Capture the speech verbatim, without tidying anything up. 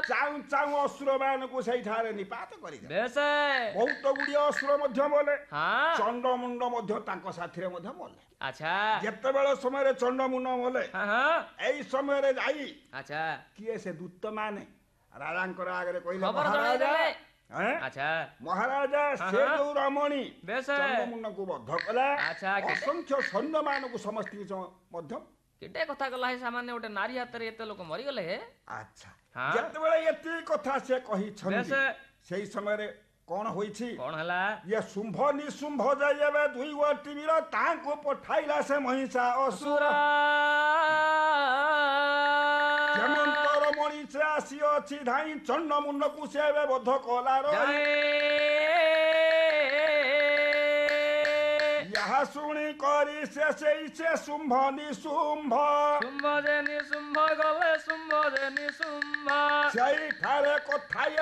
ଚାହୁଁ ଚାହୁଁ ଅସୁର ମାନଙ୍କୁ ସେଇଠାରେ ନିପାତ କରିଦେଲେ ବେଶ ବହୁତ ଗୁଡିଏ ଅସୁର ମଧ୍ୟ ମଲେ ହଁ ଚଣ୍ଡମୁଣ୍ଡ ମଧ୍ୟ ତାଙ୍କ ସାଥିରେ ମଧ୍ୟ ମଲେ ଆଚ୍ଛା ଯେତେବେଳେ ସମୟରେ ଚଣ୍ଡମୁଣ୍ଡ ମଲେ ହଁ ହଁ ଏଇ ସମୟରେ ଯାଇ ଆଚ୍ଛା କିଏ ସେ ଦୂତ ମାନେ ରାଜାଙ୍କର ଆଗରେ କହିଲେ ଖବର ମହାରାଜା ଜଣାଇଦେଲେ ଏଁ? ଆଚ୍ଛା ମହାରାଜା ସେ ହଁ। ଯୋଉ ରମଣୀ ବେଶ ଚଣ୍ଡମୁଣ୍ଡକୁ ବଦ୍ଧ କଲା ଆଚ୍ଛା, କେତେ? ଅସଂଖ୍ୟ ସୈନ୍ୟ ମାନଙ୍କୁ ସମସ୍ତଙ୍କୁ ମଧ୍ୟ କେତେ କଥା କଲା ହେ ସାମାନ୍ୟ ଗୋଟେ ନାରୀ ହାତରେ ଏତେ ଲୋକ ମରିଗଲେ ହେ ଆଚ୍ଛା ହଁ। ଯେତେବେଳେ ଏତିକି କଥା ସେ କହିଛନ୍ତି ବେଶ ସେଇ ସମୟରେ କଣ ହୋଇଛି କଣ ହେଲା ଇଏ ଶୁମ୍ଭ ନିଶୁମ୍ଭ ଯାଇ ଏବେ ଦୁଇ ଗୋଟି ବୀର ତାଙ୍କୁ ପଠାଇଲା ସେ ମହିଷା ଅସୁର ଯେମନ୍ତର ମଣି ସେ ଆସିଅଛି ଧାଇଁ ଚଣ୍ଡମୁଣ୍ଡକୁ ସେ ଏବେ ବୋଧ କଲା ରହି ଏହା ଶୁଣି କରି ସେ ସେଇ ସେ ଶୁମ୍ଭ ନିଶୁମ୍ଭ ଶୁମ୍ଭ ଯେ ନିଶୁମ୍ଭ ଗଲେ ଶୁମ୍ଭ ଯେ ନିଶୁମ୍ଭ ସେଇଠାରେ କଥା